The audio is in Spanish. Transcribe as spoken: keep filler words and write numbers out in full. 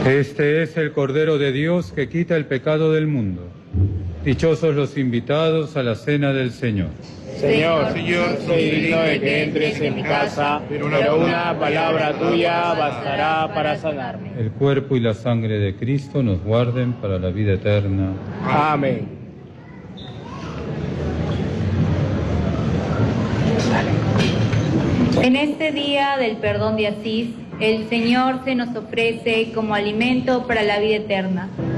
Este es el Cordero de Dios que quita el pecado del mundo. Dichosos los invitados a la cena del Señor. Señor, Señor, soy digno de que entres en mi casa, pero una palabra tuya bastará para sanarme. El cuerpo y la sangre de Cristo nos guarden para la vida eterna. Amén. En este día del perdón de Asís, el Señor se nos ofrece como alimento para la vida eterna.